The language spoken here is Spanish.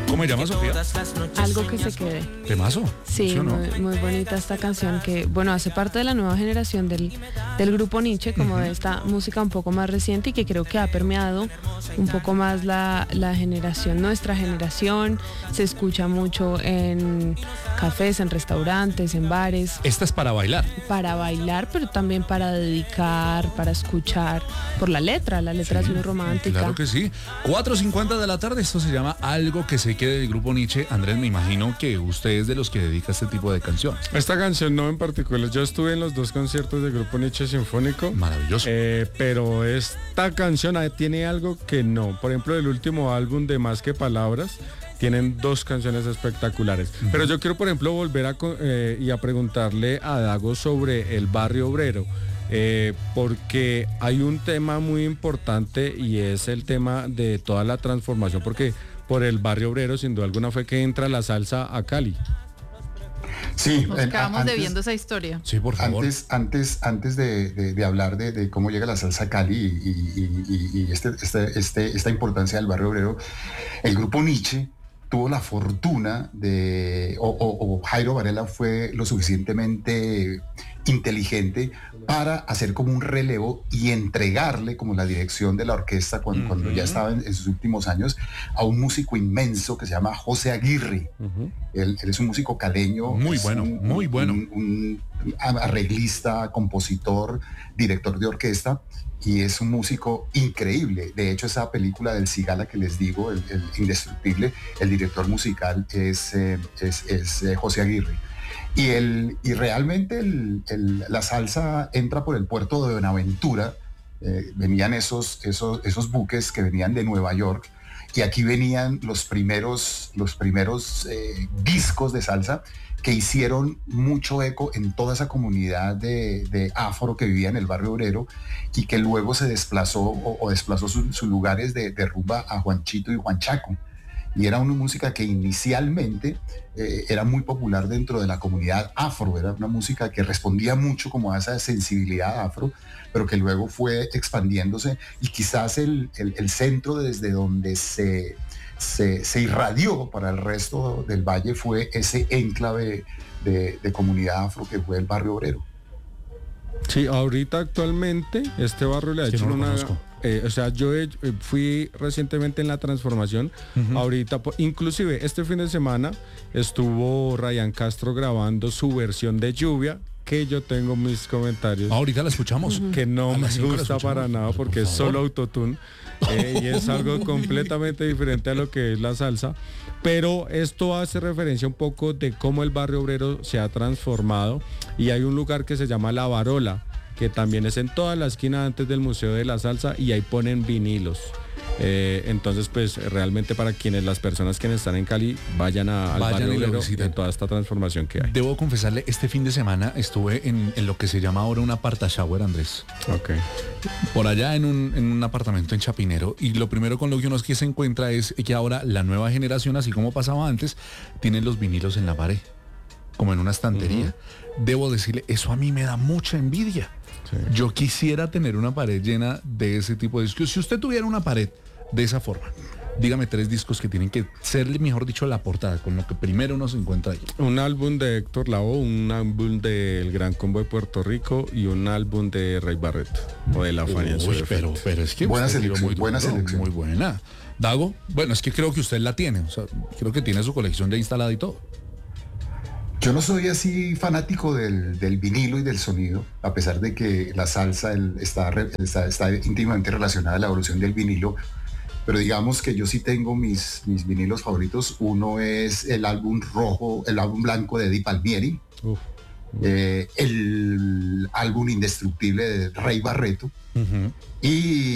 ¿Cómo se llama, Sofía? Algo que se quede. ¿Temazo? Sí, ¿Sí o no? muy bonita esta canción que, bueno, hace parte de la nueva generación del grupo Nietzsche, como de esta música un poco más reciente y que creo que ha permeado un poco más la generación, nuestra generación. Se escucha mucho en cafés, en restaurantes, en bares. Esta es para bailar. Para bailar, pero también para dedicar, para escuchar, por la letra es muy romántica. Claro que sí. 4:50 de la tarde, esto se llama Algo que se quede del grupo Nietzsche. Andrés, me imagino que usted es de los que dedica este tipo de canciones. Esta canción no en particular, yo estuve en los 2 conciertos del grupo Nietzsche Sinfónico. Maravilloso. Pero esta canción tiene algo que no. Por ejemplo, el último álbum de Más que Palabras, tienen 2 canciones espectaculares. Pero yo quiero, por ejemplo, volver a preguntarle a Dago sobre el barrio obrero. Porque hay un tema muy importante y es el tema de toda la transformación, porque por el barrio obrero sin duda alguna fue que entra la salsa a Cali. Sí, Nos quedamos debiendo esa historia. Sí, por favor. Antes de hablar de cómo llega la salsa a Cali y esta importancia del barrio obrero, el grupo Nietzsche tuvo la fortuna o Jairo Varela fue lo suficientemente inteligente para hacer como un relevo y entregarle como la dirección de la orquesta cuando ya estaba en sus últimos años a un músico inmenso que se llama José Aguirre. Él es un músico caleño. Muy bueno. Un arreglista, compositor, director de orquesta, y es un músico increíble. De hecho, esa película del Cigala que les digo, el Indestructible, el director musical es José Aguirre. Y realmente la salsa entra por el puerto de Buenaventura. Venían esos buques que venían de Nueva York, y aquí venían los primeros discos de salsa que hicieron mucho eco en toda esa comunidad de afro que vivía en el barrio obrero, y que luego se desplazó o desplazó sus lugares de rumba a Juanchito y Juanchaco. Y era una música que inicialmente era muy popular dentro de la comunidad afro, era una música que respondía mucho como a esa sensibilidad afro, pero que luego fue expandiéndose, y quizás el centro desde donde se irradió para el resto del valle fue ese enclave de comunidad afro que fue el barrio obrero. Sí, ahorita actualmente este barrio le ha hecho una... yo fui recientemente en la transformación. Ahorita, inclusive este fin de semana estuvo Ryan Castro grabando su versión de Lluvia, que yo tengo mis comentarios. Ahorita la escuchamos. Que no me gusta para nada porque es solo autotune. Y es algo completamente diferente a lo que es la salsa, pero esto hace referencia un poco de cómo el barrio obrero se ha transformado, y hay un lugar que se llama La Varola, que también es en toda la esquina antes del Museo de la Salsa, y ahí ponen vinilos. Entonces, pues realmente para las personas que están en Cali, vayan al barrio obrero de toda esta transformación que hay. Debo confesarle, este fin de semana estuve en lo que se llama ahora un apartashower, Andrés. Ok. Por allá en un apartamento en Chapinero, y lo primero con lo que uno es que se encuentra es que ahora la nueva generación, así como pasaba antes, tienen los vinilos en la pared, como en una estantería. Debo decirle, eso a mí me da mucha envidia. Sí. Yo quisiera tener una pared llena de ese tipo de discos. Si usted tuviera una pared de esa forma, dígame 3 discos que tienen que ser, mejor dicho, la portada, con lo que primero uno se encuentra ahí. Un álbum de Héctor Lavoe, un álbum del Gran Combo de Puerto Rico y un álbum de Ray Barretto o de La Fania. Pero es que buena selección, muy buena. Dago, bueno, es que creo que usted la tiene, o sea, creo que tiene su colección ya instalada y todo. Yo no soy así fanático del vinilo y del sonido, a pesar de que la salsa está íntimamente relacionada a la evolución del vinilo, pero digamos que yo sí tengo mis vinilos favoritos. Uno es el álbum blanco de Di Palmieri, el álbum Indestructible de Ray Barretto, y